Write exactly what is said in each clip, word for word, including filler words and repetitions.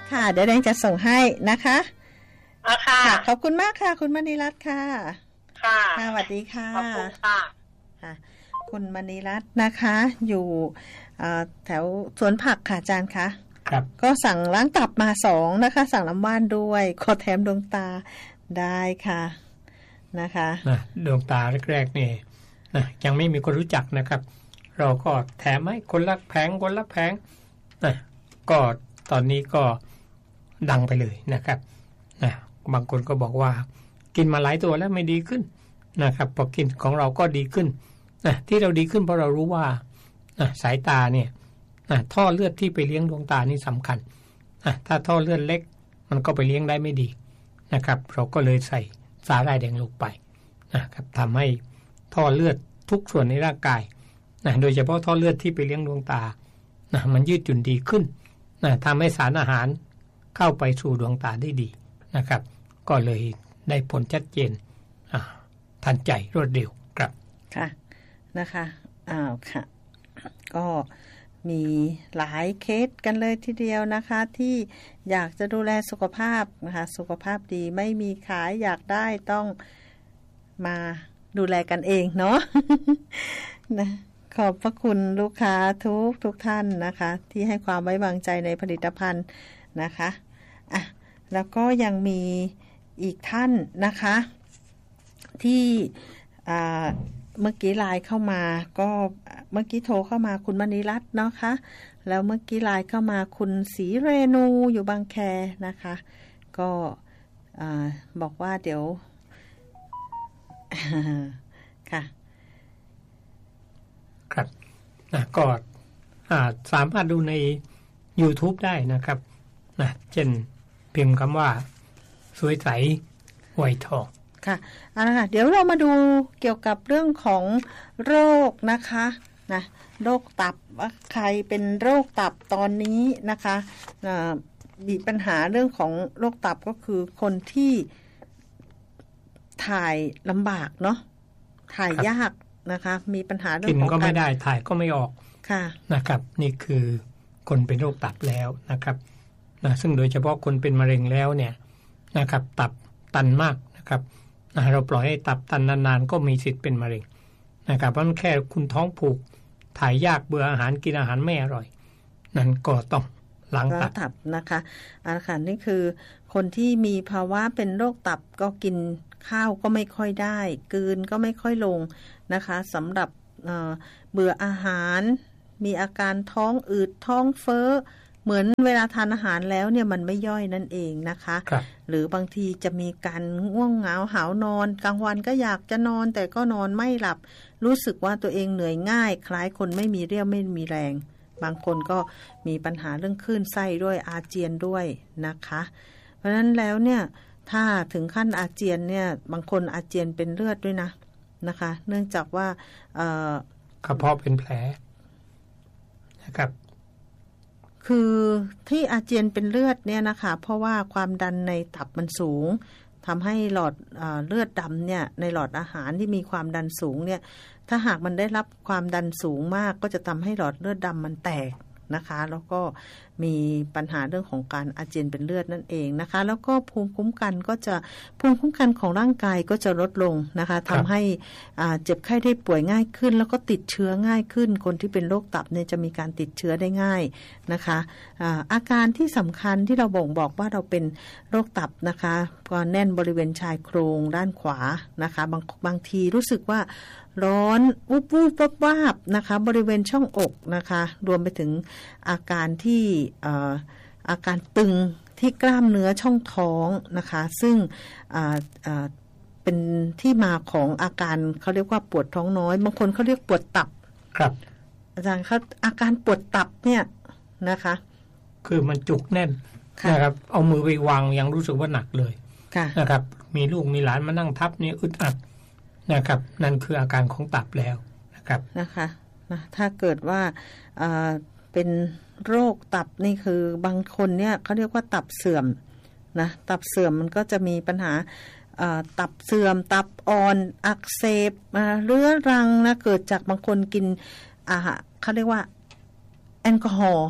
ค่ะเดี๋ยวแดงจะส่งให้นะคะอ่ะค่ะขอบคุณมากค่ะคุณมณีรัตน์ค่ะค่ะสวัสดีค่ะขอบคุณค่ะค่ะคุณมณีรัตน์นะคะอยู่แถวสวนผักค่ะอาจารย์คะครับก็สั่งล้างตับมาสองนะคะสั่งน้ำว่านด้วยขอแถมดวงตาได้ค่ะนะคะนะดวงตาแรกๆนี่นะยังไม่มีคนรู้จักนะครับเราก็แถมให้คนละแผงคนละแผงนะก็ตอนนี้ก็ดังไปเลยนะครับนะบางคนก็บอกว่ากินมาหลายตัวแล้วไม่ดีขึ้นนะครับพอกินของเราก็ดีขึ้นนะที่เราดีขึ้นเพราะเรารู้ว่านะสายตาเนี่ยนะท่อเลือดที่ไปเลี้ยงดวงตานี่สำคัญนะถ้าท่อเลือดเล็กมันก็ไปเลี้ยงได้ไม่ดีนะครับเราก็เลยใส่สาหร่ายแดงลงไปนะครับทำให้ท่อเลือดทุกส่วนในร่างกายนะโดยเฉพาะท่อเลือดที่ไปเลี้ยงดวงตานะมันยืดหยุ่นดีขึ้นนะทำให้สารอาหารเข้าไปสู่ดวงตาได้ดีนะครับก็เลยได้ผลชัดเจนทันใจรวดเร็วครับค่ะนะคะอ้าวค่ะก็มีหลายเคสกันเลยทีเดียวนะคะที่อยากจะดูแลสุขภาพนะคะสุขภาพดีไม่มีขายอยากได้ต้องมาดูแลกันเองเนาะ นะขอบพระคุณลูกค้าทุกทุกท่านนะคะที่ให้ความไว้วางใจในผลิตภัณฑ์นะคะอ่ะแล้วก็ยังมีอีกท่านนะคะที่อ่าเมื่อกี้ไลน์เข้ามาก็เมื่อกี้โทรเข้ามาคุณมณีรัตน์เนาะคะแล้วเมื่อกี้ไลน์เข้ามาคุณศรีเรนูอยู่บางแคนะคะก็บอกว่าเดี๋ยวค่ะครับนะก็สามารถดูใน YouTube ได้นะครับนะเช่นพิมพ์คำว่าสวยใสไวทองค่ะเอาละค่ะเดี๋ยวเรามาดูเกี่ยวกับเรื่องของโรคนะคะนะโรคตับว่าใครเป็นโรคตับตอนนี้นะคะมีปัญหาเรื่องของโรคตับก็คือคนที่ถ่ายลำบากเนาะถ่ายยากนะคะมีปัญหาเรื่องของกินก็ไม่ได้ถ่ายก็ไม่ออกค่ะนะครับนี่คือคนเป็นโรคตับแล้วนะครับนะซึ่งโดยเฉพาะคนเป็นมะเร็งแล้วเนี่ยนะครับตับตันมากนะครับนะเราปล่อยให้ตับตันนานๆก็มีสิทธิ์เป็นมะเร็งนะครับเพราะแค่คุณท้องผูกถ่ายยากเบื่ออาหารกินอาหารไม่อร่อยนั้นก็ต้องล้างตับนะคะอาหารนี่คือคนที่มีภาวะเป็นโรคตับก็กินข้าวก็ไม่ค่อยได้กลืนก็ไม่ค่อยลงนะคะสำหรับเอ่อเบื่ออาหารมีอาการท้องอืดท้องเฟ้อเหมือนเวลาทานอาหารแล้วเนี่ยมันไม่ย่อยนั่นเองนะคะหรือบางทีจะมีการง่วงเหงาหาวนอนกลางวันก็อยากจะนอนแต่ก็นอนไม่หลับรู้สึกว่าตัวเองเหนื่อยง่ายคล้ายคนไม่มีเรี่ยวไม่มีแรงบางคนก็มีปัญหาเรื่องคลื่นไส้ด้วยอาเจียนด้วยนะคะเพราะฉะนั้นแล้วเนี่ยถ้าถึงขั้นอาเจียนเนี่ยบางคนอาเจียนเป็นเลือดด้วยนะนะคะเนื่องจากว่ากระเพาะเป็นแผลนะครับคือที่อาเจียนเป็นเลือดเนี่ยนะคะเพราะว่าความดันในตับมันสูงทำให้หลอดเลือดดำเนี่ยในหลอดอาหารที่มีความดันสูงเนี่ยถ้าหากมันได้รับความดันสูงมากก็จะทำให้หลอดเลือดดำมันแตกนะคะแล้วก็มีปัญหาเรื่องของการอาเจียนเป็นเลือดนั่นเองนะคะแล้วก็ภูมิคุ้มกันก็จะภูมิคุ้มกันของร่างกายก็จะลดลงนะคะทำให้เจ็บไข้ได้ป่วยง่ายขึ้นแล้วก็ติดเชื้อง่ายขึ้นคนที่เป็นโรคตับเนี่ยจะมีการติดเชื้อได้ง่ายนะคะอาอาการที่สำคัญที่เราบ่งบอกว่าเราเป็นโรคตับนะคะก็แน่นบริเวณชายโครงด้านขวานะคะบางบางทีรู้สึกว่าร้อนวุบวุบวับวาบนะคะบริเวณช่องอกนะคะรวมไปถึงอาการที่อาการตึงที่กล้ามเนื้อช่องท้องนะคะซึ่งเป็นที่มาของอาการเขาเรียกว่าปวดท้องน้อยบางคนเขาเรียกปวดตับครับอาจารย์เขาอาการปวดตับเนี่ยนะคะคือมันจุกแน่นนะครับเอามือไปวางยังรู้สึกว่าหนักเลยนะครับมีลูกมีหลานมานั่งทับนี่อึดอัดนะครับนั่นคืออาการของตับแล้วนะครับนะคะนะถ้าเกิดว่าเป็นโรคตับนี่คือบางคนเนี่ยเขาเรียกว่าตับเสื่อมนะตับเสื่อมมันก็จะมีปัญหาตับเสื่อมตับอ่อนอักเสบเรื้อรังนะเกิดจากบางคนกินอาหารเขาเรียกว่าแอลกอฮอล์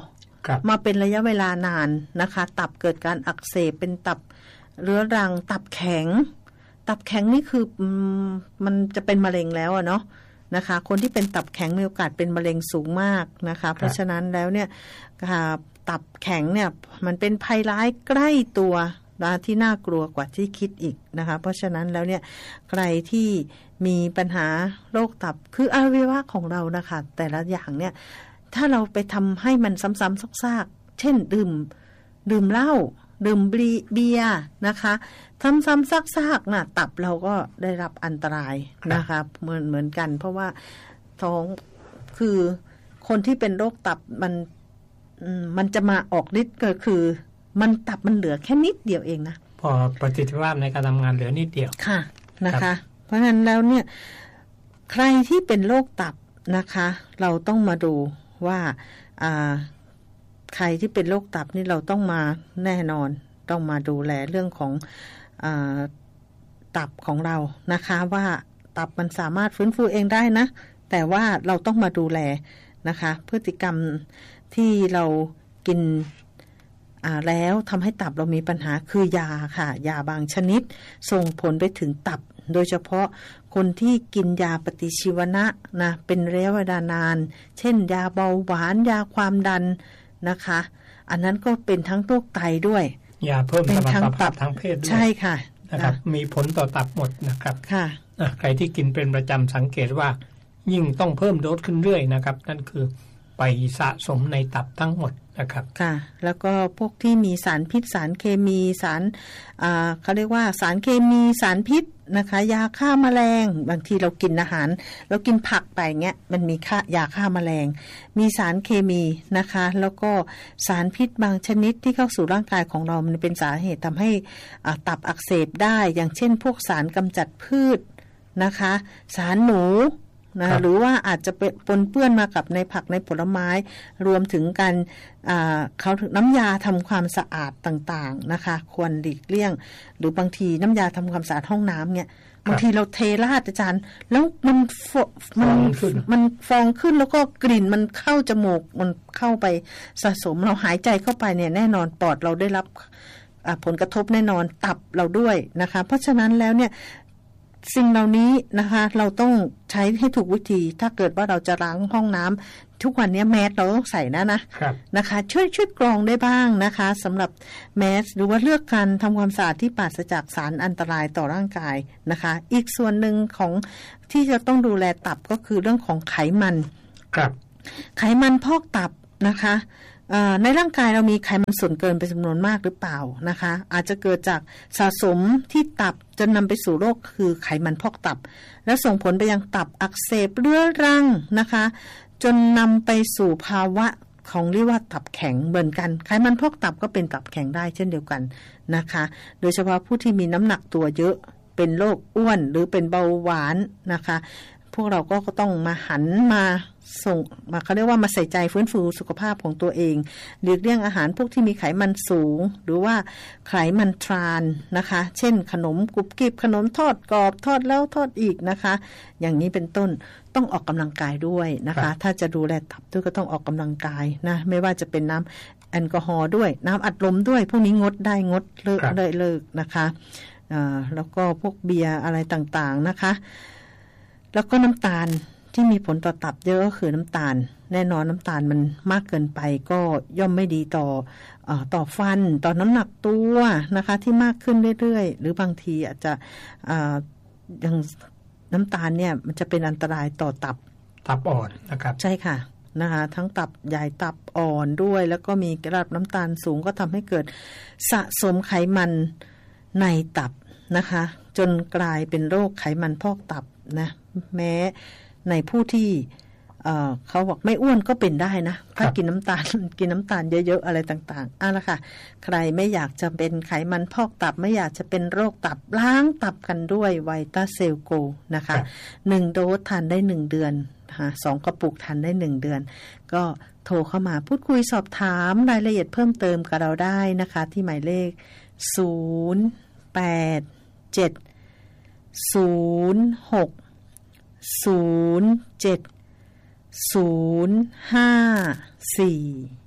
มาเป็นระยะเวลานานนะคะตับเกิดการอักเสบเป็นตับเรื้อรังตับแข็งตับแข็งนี่คือมันจะเป็นมะเร็งแล้วอะเนาะนะคะคนที่เป็นตับแข็งมีโอกาสเป็นมะเร็งสูงมากนะคะเพราะฉะนั้นแล้วเนี่ยตับแข็งเนี่ยมันเป็นภัยร้ายใกล้ตัวนะที่น่ากลัวกว่าที่คิดอีกนะคะเพราะฉะนั้นแล้วเนี่ยใครที่มีปัญหาโรคตับคืออวัยวะของเรานะคะแต่ละอย่างเนี่ยถ้าเราไปทำให้มันซ้ำๆซากๆเช่นดื่มดื่มเหล้าดื่มเบียร์นะคะซ้ำๆซากๆน่ะตับเราก็ได้รับอันตรายนะคะเหมือนเหมือนกันเพราะว่าท้องคือคนที่เป็นโรคตับมันมันจะมาออกฤทธิ์ก็คือมันตับมันเหลือแค่นิดเดียวเองนะพอประสิทธิภาพในการทำงานเหลือนิดเดียวค่ะนะคะเพราะฉะนั้นแล้วเนี่ยใครที่เป็นโรคตับนะคะเราต้องมาดูว่าอ่าใครที่เป็นโรคตับนี่เราต้องมาแน่นอนต้องมาดูแลเรื่องของอ่าตับของเรานะคะว่าตับมันสามารถฟื้นฟูเองได้นะแต่ว่าเราต้องมาดูแลนะคะพฤติกรรมที่เรากินอ่าแล้วทำให้ตับเรามีปัญหาคือยาค่ะยาบางชนิดส่งผลไปถึงตับโดยเฉพาะคนที่กินยาปฏิชีวนะนะเป็นระยะเวลานานเช่นยาเบาหวานยาความดันนะคะอันนั้นก็เป็นทั้งโรคไตด้วยยาเพิ่มสมรรถภาพทางเพศด้วยใช่ค่ะนะครับมีผลต่อตับหมดนะครับค่ะใครที่กินเป็นประจำสังเกตว่ายิ่งต้องเพิ่มโดสขึ้นเรื่อยนะครับนั่นคือไปสะสมในตับทั้งหมดนะครับค่ะแล้วก็พวกที่มีสารพิษสารเคมีสารอ่าเขาเรียกว่าสารเคมีสารพิษนะคะยาฆ่าแมลงบางทีเรากินอาหารเรากินผักไปเงี้ยมันมีค่ายาฆ่าแมลงมีสารเคมีนะคะแล้วก็สารพิษบางชนิดที่เข้าสู่ร่างกายของเรามันเป็นสาเหตุทำให้ตับอักเสบได้อย่างเช่นพวกสารกำจัดพืชนะคะสารหนูนะหรือว่าอาจจะปนเปื้อนมากับในผักในผลไม้รวมถึงการเขาน้ำยาทำความสะอาดต่างๆนะคะควรหลีกเลี่ยงหรือบางทีน้ำยาทำความสะอาดห้องน้ำเนี่ยบางทีเราเทราดอาจารย์แล้วมันมันมันฟองขึ้นแล้วก็กลิ่นมันเข้าจมูกมันเข้าไปสะสมเราหายใจเข้าไปเนี่ยแน่นอนปอดเราได้รับผลกระทบแน่นอนตับเราด้วยนะคะเพราะฉะนั้นแล้วเนี่ยสิ่งเหล่านี้นะคะเราต้องใช้ให้ถูกวิธีถ้าเกิดว่าเราจะล้างห้องน้ำทุกวันนี้แมสเราต้องใส่นะนะนะคะช่วยช่วยกรองได้บ้างนะคะสำหรับแมสหรือว่าเลือกการทำความสะอาดที่ปราศจากสารอันตรายต่อร่างกายนะคะอีกส่วนหนึ่งของที่จะต้องดูแลตับก็คือเรื่องของไขมันครับไขมันพอกตับนะคะในร่างกายเรามีไขมันส่วนเกินเป็นจำนวนมากหรือเปล่านะคะอาจจะเกิดจากสะสมที่ตับจนนำไปสู่โรคคือไขมันพอกตับและส่งผลไปยังตับอักเสบเรื้อรังนะคะจนนำไปสู่ภาวะของเรียกว่าตับแข็งเหมือนกันไขมันพอกตับก็เป็นตับแข็งได้เช่นเดียวกันนะคะโดยเฉพาะผู้ที่มีน้ำหนักตัวเยอะเป็นโรคอ้วนหรือเป็นเบาหวานนะคะพวกเราก็ต้องมาหันมาส่งมาเขาเรียกว่ามาใส่ใจฟื้นฟูสุขภาพของตัวเองหลีกเลี่ยงอาหารพวกที่มีไขมันสูงหรือว่าไขมันทรานนะคะเช่นขนมกรุบกริบขนมทอดกรอบทอดแล้วทอดอีกนะคะอย่างนี้เป็นต้นต้องออกกำลังกายด้วยนะคะถ้าจะดูแลตับด้วยก็ต้องออกกำลังกายนะไม่ว่าจะเป็นน้ำแอลกอฮอล์ด้วยน้ำอัดลมด้วยพวกนี้งดได้งดเลิกได้เลิกนะคะอ่าแล้วก็พวกเบียร์อะไรต่างๆนะคะแล้วก็น้ำตาลที่มีผลต่อตับเยอะก็คือน้ำตาลแน่นอนน้ำตาลมันมากเกินไปก็ย่อมไม่ดีต่อเอ่อต่อฟันต่อน้ำหนักตัวนะคะที่มากขึ้นเรื่อยๆหรือบางทีอาจจะเอ่ออย่างน้ำตาลเนี่ยมันจะเป็นอันตรายต่อตับตับอ่อนนะครับใช่ค่ะนะคะทั้งตับใหญ่ตับอ่อนด้วยแล้วก็มีระดับน้ำตาลสูงก็ทำให้เกิดสะสมไขมันในตับนะคะจนกลายเป็นโรคไขมันพอกตับนะแม้ในผู้ที่เอ่อเขาบอกไม่อ้วนก็เป็นได้นะถ้ากินน้ำตาลกินน้ำตาลเยอะๆอะไรต่างๆอ่ะละค่ะใครไม่อยากจะเป็นไขมันพอกตับไม่อยากจะเป็นโรคตับล้างตับกันด้วยไวต้าเซลโกนะคะหนึ่งโดสทานได้หนึ่งเดือนค่ะสองกระปุกทานได้หนึ่งเดือนก็โทรเข้ามาพูดคุยสอบถามรายละเอียดเพิ่มเติมกับเราได้นะคะที่หมายเลขศูนย์ แปด เจ็ด ศูนย์ หก ศูนย์ เจ็ด ศูนย์ ห้า สี่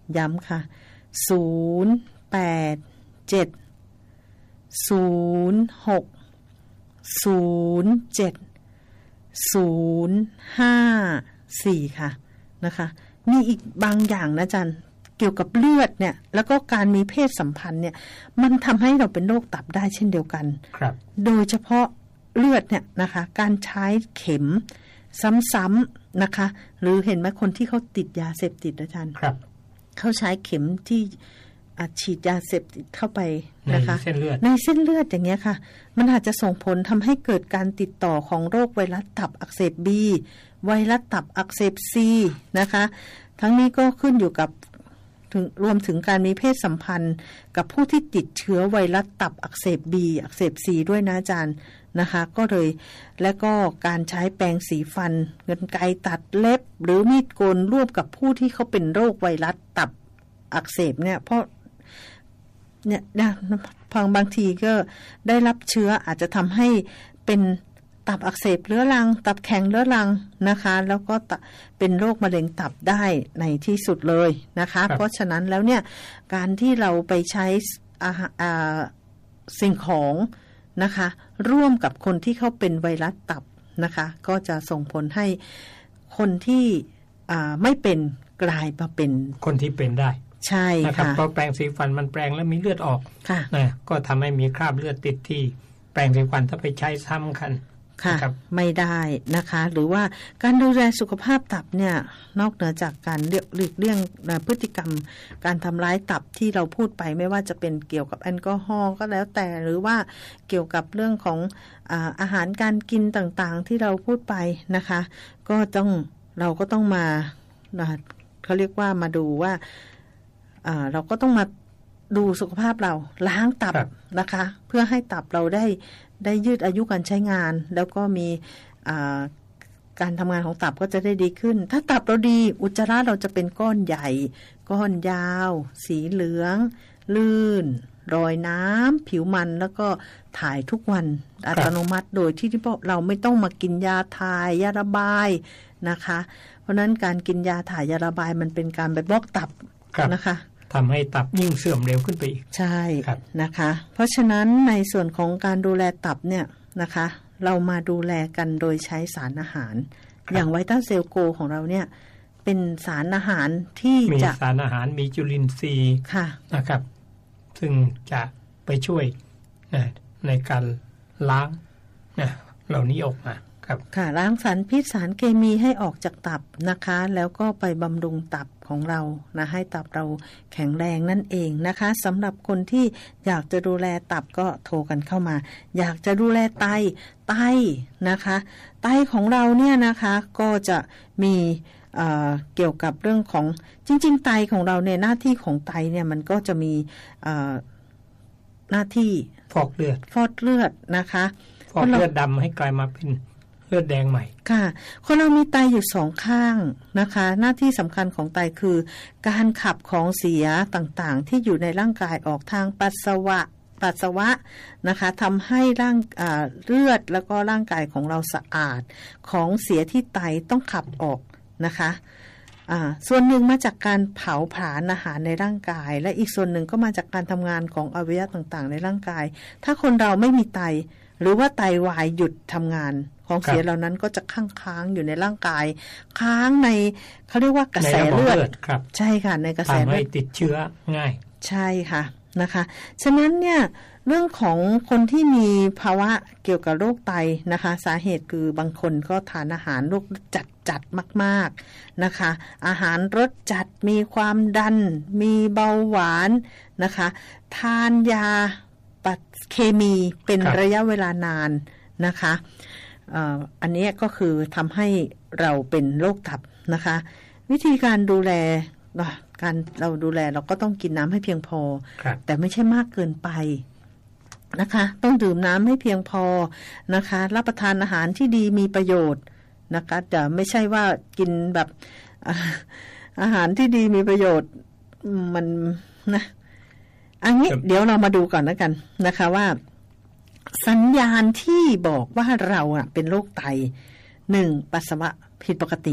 ย้ำค่ะศูนย์ แปด เจ็ด ศูนย์ หก ศูนย์ เจ็ด ศูนย์ ห้า สี่ ค่ะนะคะมีอีกบางอย่างนะอาจารย์เกี่ยวกับเลือดเนี่ยแล้วก็การมีเพศสัมพันธ์เนี่ยมันทำให้เราเป็นโรคตับได้เช่นเดียวกันครับโดยเฉพาะเลือดเนี่ยนะคะการใช้เข็มซ้ำๆนะคะหรือเห็นไหมคนที่เขาติดยาเสพติดอาจารย์ครับเขาใช้เข็มที่ฉีดยาเสพติดเข้าไปนะคะในเส้นเลือดในเส้นเลือดอย่างเงี้ยค่ะมันอาจจะส่งผลทำให้เกิดการติดต่อของโรคไวรัสตับอักเสบ B ไวรัสตับอักเสบ C นะคะทั้งนี้ก็ขึ้นอยู่กับถึงรวมถึงการมีเพศสัมพันธ์กับผู้ที่ติดเชื้อไวรัสตับอักเสบ B อักเสบ C ด้วยนะอาจารย์นะคะก็เลยและก็การใช้แปรงสีฟันกรรไกรตัดเล็บหรือมีดโกนร่วมกับผู้ที่เขาเป็นโรคไวรัสตับอักเสบเนี่ยเพราะเนี่ยนะพังบางทีก็ได้รับเชื้ออาจจะทำให้เป็นตับอักเสบเรื้อรังตับแข็งเรื้อรังนะคะแล้วก็เป็นโรคมะเร็งตับได้ในที่สุดเลยนะคะเพราะฉะนั้นแล้วเนี่ยการที่เราไปใช้อาหารสิ่งของนะคะร่วมกับคนที่เขาเป็นไวรัสตับนะคะก็จะส่งผลให้คนที่ไม่เป็นกลายมาเป็นคนที่เป็นได้ใช่ค่ะนะครับเพราะแปรงสีฟันมันแปรงแล้วมีเลือดออกนะก็ทำให้มีคราบเลือดติดที่แปรงสีฟันถ้าไปใช้ซ้ำกันค่ะไม่ได้นะคะหรือว่าการดูแลสุขภาพตับเนี่ยนอกเหนือจากการหลีกเลี่ยงพฤติกรรมการทำร้ายตับที่เราพูดไปไม่ว่าจะเป็นเกี่ยวกับแอลกอฮอล์ก็แล้วแต่หรือว่าเกี่ยวกับเรื่องของอ่าอาหารการกินต่างๆที่เราพูดไปนะคะก็ต้องเราก็ต้องมาเขาเรียกว่ามาดูว่าอ่าเราก็ต้องมาดูสุขภาพเราล้างตับนะคะเพื่อให้ตับเราได้ได้ยืดอายุการใช้งานแล้วก็มีการทำงานของตับก็จะได้ดีขึ้นถ้าตับเราดีอุจจาระเราจะเป็นก้อนใหญ่ก้อนยาวสีเหลืองลื่นรอยน้ำผิวมันแล้วก็ถ่ายทุกวันอัตโนมัติโดยที่เราไม่ต้องมากินยาถ่ายยาระบายนะคะเพราะนั้นการกินยาถ่ายยาระบายมันเป็นการไปบล็อกตับนะคะทำให้ตับยิ่งเสื่อมเร็วขึ้นไปอีกใช่นะคะเพราะฉะนั้นในส่วนของการดูแลตับเนี่ยนะคะเรามาดูแลกันโดยใช้สารอาหารอย่างไวต้าเซลโกของเราเนี่ยเป็นสารอาหารที่มีสารอาหารมีจุลินทรีย์นะครับซึ่งจะไปช่วยนะในการล้างนะเหล่านี้ออกมาค่ะล้างสารพิษสารเคมีให้ออกจากตับนะคะแล้วก็ไปบำรุงตับของเรานะให้ตับเราแข็งแรงนั่นเองนะคะสำหรับคนที่อยากจะดูแลตับก็โทรกันเข้ามาอยากจะดูแลไตไตนะคะไตของเราเนี่ยนะคะก็จะมีเอ่อเกี่ยวกับเรื่องของจริงๆไตของเราเนี่ยหน้าที่ของไตเนี่ยมันก็จะมีเอ่อหน้าที่ฟอกเลือดฟอกเลือดนะคะฟอกเลือดดำให้กลายมาเป็นเลือดแดงใหม่ค่ะคนเรามีไตอยู่สองข้างนะคะหน้าที่สำคัญของไตคือการขับของเสียต่างๆที่อยู่ในร่างกายออกทางปัสสาวะปัสสาวะนะคะทำให้ร่างเลือดแล้วก็ร่างกายของเราสะอาดของเสียที่ไตต้องขับออกนะคะอ่าส่วนหนึ่งมาจากการเผาผลาญอาหารในร่างกายและอีกส่วนหนึ่งก็มาจากการทำงานของอวัยวะต่างๆในร่างกายถ้าคนเราไม่มีไตหรือว่าไตวายหยุดทำงานของเสียเหล่านั้นก็จะค้างค้างอยู่ในร่างกายค้างในเขาเรียกว่ากระแสเลือดใช่ค่ะในกระแสเลือดทำให้ติดเชื้อง่ายใช่ค่ะนะคะฉะนั้นเนี่ยเรื่องของคนที่มีภาวะเกี่ยวกับโรคไตนะคะสาเหตุคือบางคนก็ทานอาหารรสจัดจัดมากๆนะคะอาหารรสจัดมีความดันมีเบาหวานนะคะทานยาปัดเคมีเป็นระยะเวลานานนะคะอันนี้ก็คือทำให้เราเป็นโรคตับนะคะวิธีการดูแลการเราดูแลเราก็ต้องกินน้ำให้เพียงพอแต่ไม่ใช่มากเกินไปนะคะต้องดื่มน้ำให้เพียงพอนะคะรับประทานอาหารที่ดีมีประโยชน์นะคะแต่ไม่ใช่ว่ากินแบบอาหารที่ดีมีประโยชน์มันนะอันนี้เดี๋ยวเรามาดูก่อนแล้วกันนะคะว่าสัญญาณที่บอกว่าเราเป็นโรคไตหนึ่งปัสสาวะผิดปกติ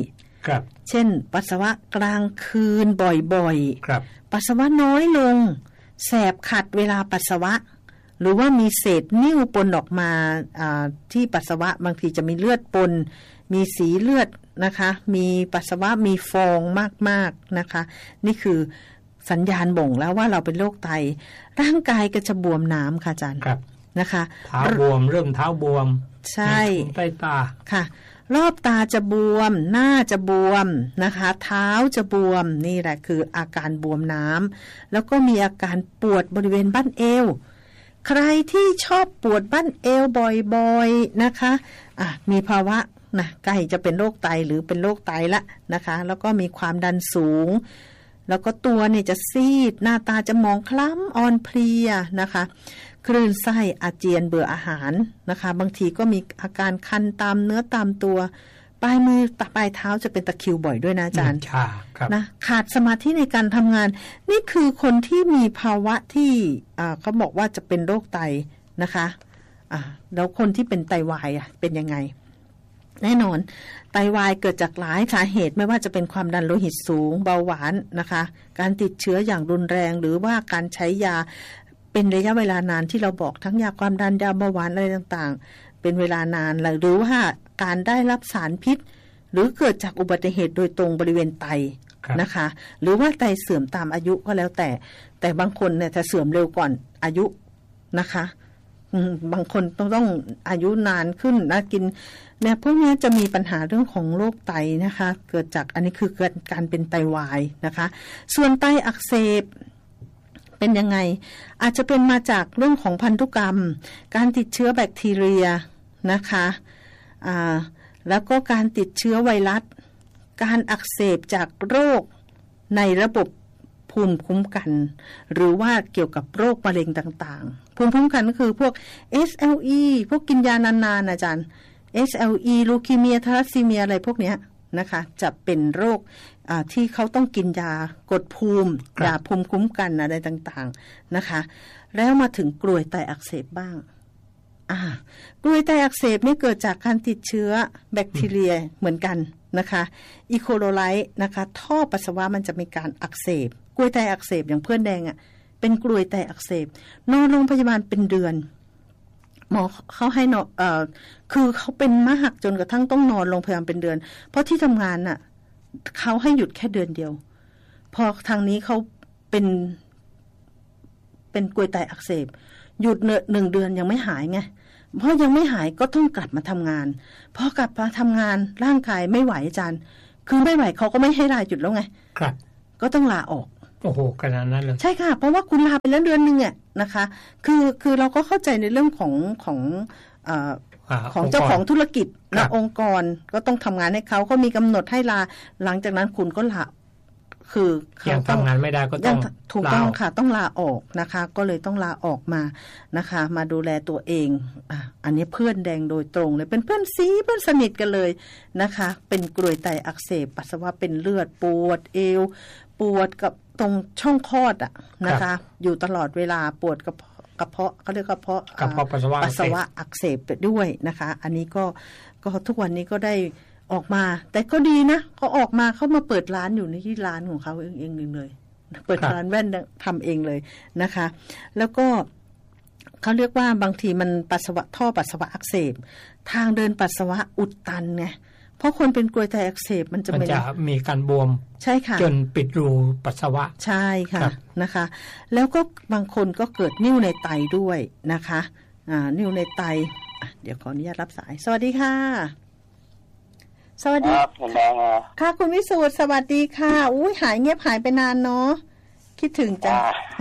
ครับเช่นปัสสาวะกลางคืนบ่อยๆครับปัสสาวะน้อยลงแสบขัดเวลาปัสสาวะหรือว่ามีเศษนิ่วปนออกมาที่ปัสสาวะบางทีจะมีเลือดปนมีสีเลือดนะคะมีปัสสาวะมีฟองมากๆนะคะนี่คือสัญญาณบ่งแล้วว่าเราเป็นโรคไตร่างกายก็จะบวมน้ำค่ะอาจารย์นะคะเท้าบวมเริ่มเท้าบวมใช่ใต้ตาค่ะรอบตาจะบวมหน้าจะบวมนะคะเท้าจะบวมนี่แหละคืออาการบวมน้ำแล้วก็มีอาการปวดบริเวณบั้นเอวใครที่ชอบปวดบั้นเอวบ่อยๆนะคะอ่ะมีภาวะนะใกล้จะเป็นโรคไตหรือเป็นโรคไตละนะคะแล้วก็มีความดันสูงแล้วก็ตัวเนี่ยจะซีดหน้าตาจะมองคล้ำอ่อนเพลียนะคะคลื่นไส้อาเจียนเบื่ออาหารนะคะบางทีก็มีอาการคันตามเนื้อตามตัวปลายมือปลายเท้าจะเป็นตะคริวบ่อยด้วยนะอาจารย์นะขาดสมาธิในการทำงานนี่คือคนที่มีภาวะที่เขาบอกว่าจะเป็นโรคไตนะคะะแล้วคนที่เป็นไตวายเป็นยังไงแน่นอนไตวายเกิดจากหลายสาเหตุไม่ว่าจะเป็นความดันโลหิตสูงเบาหวานนะคะการติดเชื้ออย่างรุนแรงหรือว่าการใช้ยาเป็นระยะเวลานานที่เราบอกทั้งยาความดันยาเบาหวานอะไรต่างๆเป็นเวลานานหรือว่าการได้รับสารพิษหรือเกิดจากอุบัติเหตุโดยตรงบริเวณไตนะคะหรือว่าไตเสื่อมตามอายุก็แล้วแต่แต่บางคนเนี่ยจะเสื่อมเร็วก่อนอายุนะคะบางคนต้องต้องอายุนานขึ้นนะกินเนี่ยพวกนี้จะมีปัญหาเรื่องของโรคไตนะคะเกิดจากอันนี้คือเกิดการเป็นไตวายนะคะส่วนไตอักเสบเป็นยังไงอาจจะเป็นมาจากเรื่องของพันธุกรรมการติดเชื้อแบคทีเรียนะคะอ่าแล้วก็การติดเชื้อไวรัสการอักเสบจากโรคในระบบภูมิคุ้มกันหรือว่าเกี่ยวกับโรคมะเร็งต่างๆภูมิคุ้มกันก็คือพวก เอส แอล อี พวกกินยานานๆอาจารย์ เอส แอล อี ลูคีเมียทาลัสซีเมียอะไรพวกนี้นะคะจะเป็นโรคที่เขาต้องกินยากดภูมิยาภูมิคุ้มกันอะไรต่างๆนะคะแล้วมาถึงกรวยไตอักเสบบ้างอ่ากรวยไตอักเสบนี่เกิดจากการติดเชื้อแบคทีเรียเหมือนกันนะคะอีโคโลไลต์นะคะท่อปัสสาวะมันจะมีการอักเสบกรวยไตอักเสบอย่างเพื่อนแดงอ่ะเป็นกรวยไตอักเสบนอนโรงพยาบาลเป็นเดือนหมอเขาให้นอนเอ่อคือเขาเป็นมากจนกระทั่งต้องนอนโรงพยาบาลเป็นเดือนเพราะที่ทำงานน่ะเขาให้หยุดแค่เดือนเดียวพอทางนี้เขาเป็นเป็นกรวยไตอักเสบหยุดหนึ่งเดือนยังไม่หายไงเพราะยังไม่หายก็ต้องกลับมาทำงานพอกลับมาทำงานร่างกายไม่ไหวอาจารย์คือไม่ไหวเขาก็ไม่ให้ลาหยุดแล้วไงครับก็ต้องลาออกโอ้โหขนาดนั้นเลยใช่ค่ะเพราะว่าคุณลาไปแล้วเดือนนึงอ่ะนะคะคือคือเราก็เข้าใจในเรื่องของของเอ่อของเจ้าของธุรกิจนะองค์กรก็ต้องทำงานให้เขาเขามีกำหนดให้ลาหลังจากนั้นคุณก็ลาคือยังทำงานไม่ได้ก็ต้องถูกต้องค่ะต้องลาออกนะคะก็เลยต้องลาออกมานะคะมาดูแลตัวเองอ่ะอันนี้เพื่อนแดงโดยตรงเลยเป็นเพื่อนซีเพื่อนสนิทกันเลยนะคะเป็นกรวยไตอักเสบปัสสาวะเป็นเลือดปวดเอวปวดกับตรงช่องคลอดอ่ะนะคะอยู่ตลอดเวลาปวดกระเพาะกระเพาะเขาเรียกกระเพาะกระเพาะปัสสาวะปัสสาวะอักเสบไปด้วยนะคะอันนี้ก็ก็ทุกวันนี้ก็ได้ออกมาแต่ก็ดีนะเขาออกมาเขามาเปิดร้านอยู่ในที่ร้านของเขาเองเองเลยเปิดร้านแว่นทำเองเลยนะคะแล้วก็เขาเรียกว่าบางทีมันปัสสาวะท่อปัสสาวะอักเสบทางเดินปัสสาวะอุดตันไงเพราะคนเป็นกรวยไตอักเสบมันจะมันจะมีการบวมใช่ค่ะจนปิดรูปัสสาวะใช่ค่ะนะคะแล้วก็บางคนก็เกิดนิ่วในไตด้วยนะคะอ่านิ่วในไตเดี๋ยวขออนุญาตรับสายสวัสดีค่ะสวัสดีครับคุณแดงค่ะคุณวิสูตรสวัสดีค่ะอุ้ยหายเงียบหายไปนานเนาะคิดถึงจัง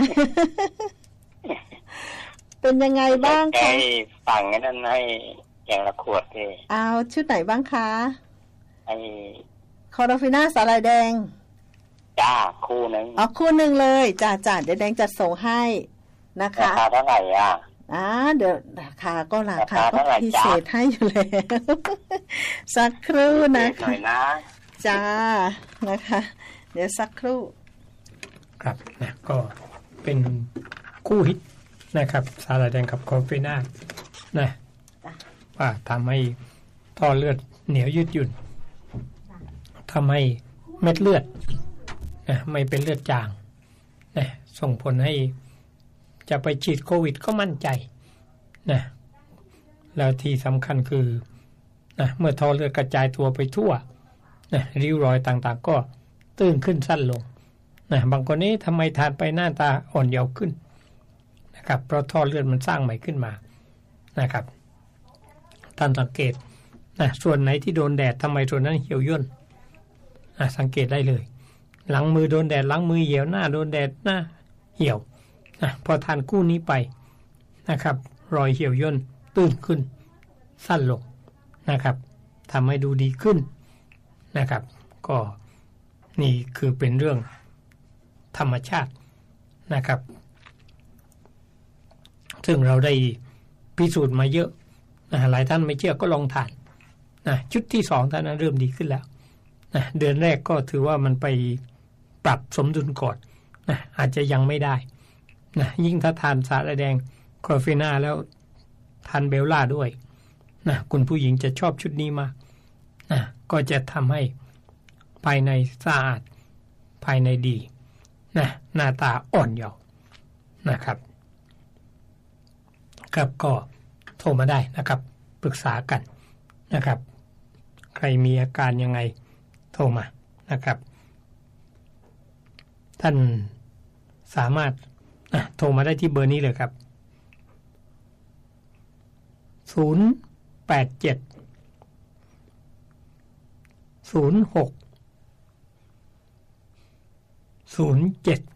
เป็นยังไงบ้างคะสั่งนั่นให้อย่างละขวดเลยเอาชุดไหนบ้างคะไอคอร์ฟิน่าสาหร่ายแดงจ้าคู่นึงอ๋อคู่นึงเลยจ้าจ้าเดี๋ยวแดงจัดส่งให้นะคะราคาเท่าไหร่อ่ะอ่าเดี๋ยวราคาก็ราคาก็พิเศษให้อยู่แล้วสักครู่นะคะนะจ้านะคะเดี๋ยวสักครู่ครับนะก็เป็นคู่ฮิตนะครับสาหร่ายแดงกับคอร์ฟิน่านะว่าทำให้ท่อเลือดเหนียวยืดหยุ่นทำให้เม็ดเลือดนะไม่เป็นเลือดจางนะส่งผลให้จะไปฉีดโควิดก็มั่นใจนะแล้วที่สำคัญคือนะเมื่อท่อเลือดกระจายตัวไปทั่วนะริ้วรอยต่างๆก็ตื้นขึ้นสั้นลงนะบางคนนี้ทำไมทานไปหน้าตาอ่อนเยาว์ขึ้นนะครับเพราะท่อเลือดมันสร้างใหม่ขึ้นมานะครับท่านสังเกตนะส่วนไหนที่โดนแดดทำไมส่วนนั้นเหี่ยวย่นนะสังเกตได้เลยหลังมือโดนแดดหลังมือเหี่ยวหน้าโดนแดดหน้าเหี่ยวนะพอทานคู่นี้ไปนะครับรอยเหี่ยวย่นตื้นขึ้นสั้นลงนะครับทำให้ดูดีขึ้นนะครับก็นี่คือเป็นเรื่องธรรมชาตินะครับซึ่งเราได้พิสูจน์มาเยอะนะหลายท่านไม่เชื่อก็ลองทานนะชุดที่สองท่านนั้นเริ่มดีขึ้นแล้วนะเดือนแรกก็ถือว่ามันไปปรับสมดุลก่อนนะอาจจะยังไม่ได้นะยิ่งถ้าทานสารแดงคลอโรฟิน่าแล้วทานเบลล่าด้วยนะคุณผู้หญิงจะชอบชุดนี้มากนะก็จะทำให้ภายในสะอาดภายในดีนะหน้าตาอ่อนเยาว์นะครับครับก็โทรมาได้นะครับปรึกษากันนะครับใครมีอาการยังไงโทรมานะครับท่านสามารถโทรมาได้ที่เบอร์นี้เลยครับศูนย์ แปด เจ็ด ศูนย์ หก ศูนย์ เจ็ด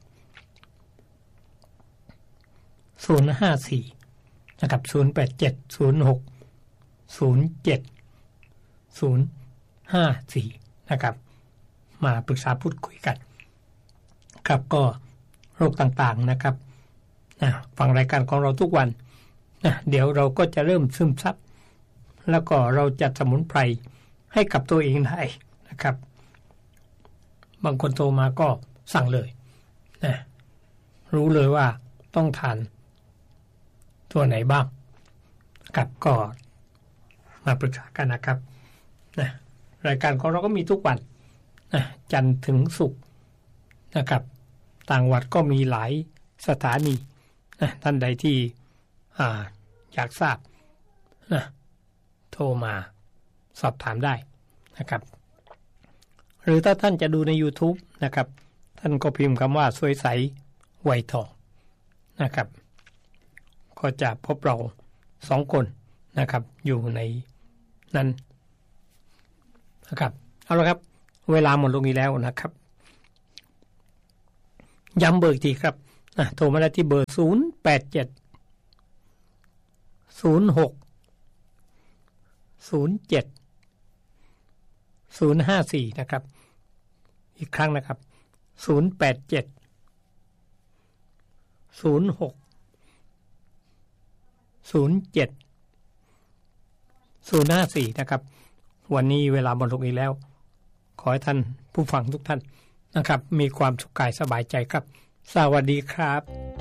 ศูนย์ ห้า สี่นะครับศูนย์ แปด เจ็ด ศูนย์ หก ศูนย์ เจ็ด ศูนย์ ห้า สี่นะครับมาปรึกษาพูดคุยกันครับก็โรคต่างๆนะครับนะฟังรายการของเราทุกวันนะเดี๋ยวเราก็จะเริ่มซึมซับแล้วก็เราจัดสมุนไพรให้กับตัวเองได้นะครับบางคนโทรมาก็สั่งเลยนะรู้เลยว่าต้องทานตัวไหนบ้างกับก็มาปรึกษากันนะครับนะรายการของเราก็มีทุกวันนะจันทร์ถึงศุกร์นะครับต่างวัดก็มีหลายสถานีนะท่านใดที่อ่าอยากทราบนะโทรมาสอบถามได้นะครับหรือถ้าท่านจะดูใน YouTube นะครับท่านก็พิมพ์คำว่าสวยใสไวยทองนะครับก็จะพบเราสองคนนะครับอยู่ในนั้นนะครับเอาละครับเวลาหมดลงอีกแล้วนะครับย้ำเบอร์อีกทีครับนะโทรมาได้ที่เบอร์ศูนย์ แปด เจ็ด ศูนย์ หก ศูนย์ เจ็ด ศูนย์ ห้า สี่นะครับอีกครั้งนะครับศูนย์ แปด เจ็ด ศูนย์ หก ศูนย์ เจ็ด ศูนย์ ห้า สี่นะครับวันนี้เวลาหมดลงอีกแล้วขอให้ท่านผู้ฟังทุกท่านนะครับมีความสุขกายสบายใจครับสวัสดีครับ